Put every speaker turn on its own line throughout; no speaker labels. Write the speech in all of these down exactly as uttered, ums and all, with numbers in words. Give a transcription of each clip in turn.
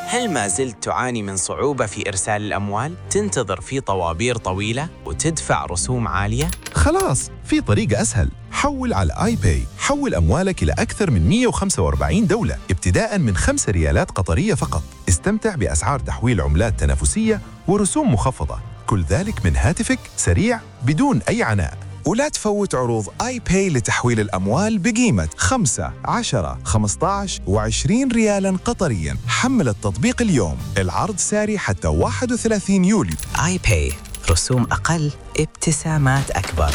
هل ما زلت تعاني من صعوبة في إرسال الأموال؟ تنتظر في طوابير طويلة وتدفع رسوم عالية؟
خلاص، في طريقة أسهل. حول على آي باي. حول أموالك إلى أكثر من مئة وخمسة وأربعين دولة ابتداء من خمسة ريالات قطرية فقط. استمتع بأسعار تحويل عملات تنافسية ورسوم مخفضة، كل ذلك من هاتفك، سريع بدون أي عناء.
ولا تفوت عروض آي باي لتحويل الأموال بقيمة خمسة، عشرة، خمسة عشر وعشرين ريالاً قطرياً. حمل التطبيق اليوم، العرض ساري حتى واحد وثلاثين يوليو.
آي باي، رسوم أقل، ابتسامات أكبر.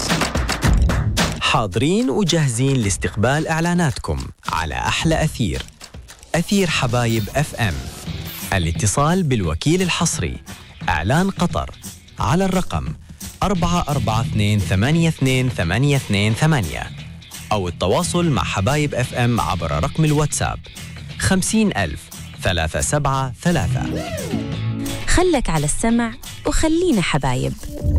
حاضرين وجاهزين لاستقبال إعلاناتكم على أحلى أثير، أثير حبايب أف أم. الاتصال بالوكيل الحصري إعلان قطر على الرقم أربعة أربعة اثنين ثمانية اثنين ثمانية اثنين ثمانية، أو التواصل مع حبايب أف أم عبر رقم الواتساب خمسين ألف ثلاثة سبعة ثلاثة.
خلك على السمع وخلينا حبايب.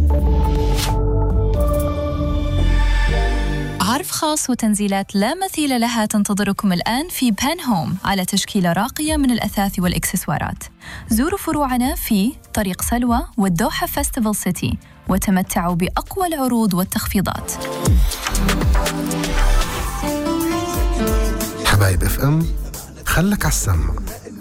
عرض خاص وتنزيلات لا مثيل لها تنتظركم الآن في بان هوم على تشكيلة راقية من الأثاث والإكسسوارات. زوروا فروعنا في طريق سلوى والدوحة فيستيفال سيتي وتمتعوا بأقوى العروض والتخفيضات.
حبايب اف ام، خلك على السمع.